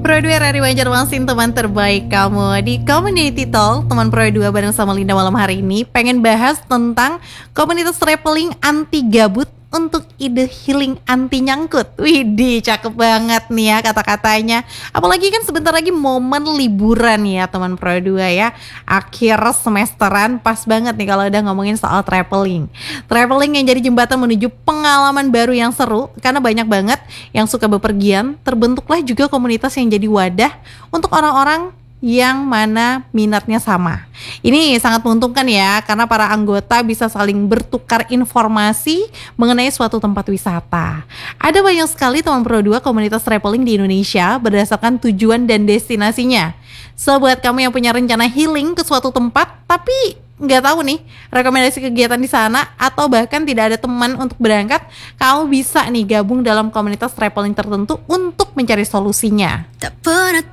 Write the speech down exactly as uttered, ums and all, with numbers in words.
Pro dua R R I Banjarmasin, teman terbaik kamu di Community Talk. Teman Pro dua bareng sama Linda malam hari ini pengen bahas tentang komunitas traveling anti gabut untuk ide healing anti nyangkut. Widih, cakep banget nih ya kata-katanya. Apalagi kan sebentar lagi momen liburan ya teman Pro dua ya. Akhir semesteran pas banget nih kalau udah ngomongin soal traveling. Traveling yang jadi jembatan menuju pengalaman baru yang seru. Karena banyak banget yang suka bepergian. Terbentuklah juga komunitas yang jadi wadah untuk orang-orang yang mana minatnya sama. Ini sangat menguntungkan ya, karena para anggota bisa saling bertukar informasi mengenai suatu tempat wisata. Ada banyak sekali teman Pro dua komunitas traveling di Indonesia berdasarkan tujuan dan destinasinya. So buat kamu yang punya rencana healing ke suatu tempat tapi nggak tahu nih rekomendasi kegiatan di sana, atau bahkan tidak ada teman untuk berangkat, kamu bisa nih gabung dalam komunitas traveling tertentu untuk mencari solusinya. Tak pernah